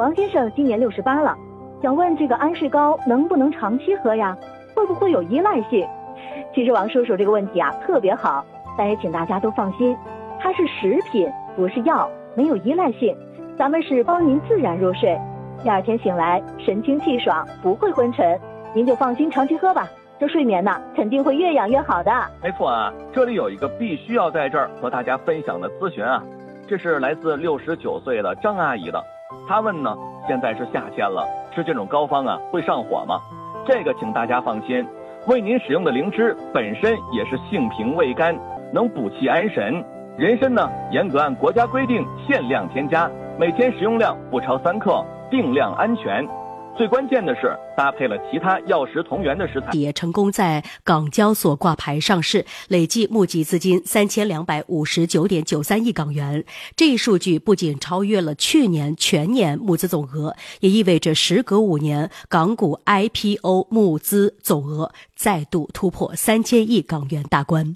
王先生今年68了，想问这个安睡膏能不能长期喝呀？会不会有依赖性？其实王叔叔这个问题啊特别好，但也请大家都放心，它是食品不是药，没有依赖性，咱们是帮您自然入睡，第二天醒来神清气爽，不会昏沉，您就放心长期喝吧，这睡眠呢肯定会越养越好的。 没错啊，这里有一个必须要在这儿和大家分享的咨询啊，这是来自69岁的张阿姨的。她问呢，现在是夏天了，吃这种膏方啊会上火吗？这个请大家放心，为您使用的灵芝本身也是性平味甘，能补气安神。人参呢严格按国家规定限量添加，每天食用量不超3克，定量安全。最关键的是搭配了其他药食同源的食材， 也成功在港交所挂牌上市，累计募集资金3259.93亿港元。这一数据不仅超越了去年全年募资总额，也意味着时隔5年，港股 IPO 募资总额再度突破3000亿港元大关。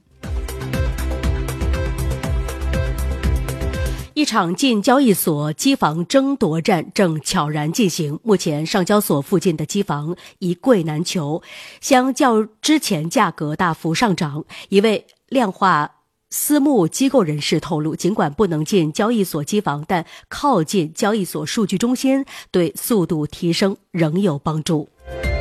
一场进交易所机房争夺战正悄然进行，目前上交所附近的机房一柜难求，相较之前价格大幅上涨。一位量化私募机构人士透露，尽管不能进交易所机房，但靠近交易所数据中心对速度提升仍有帮助。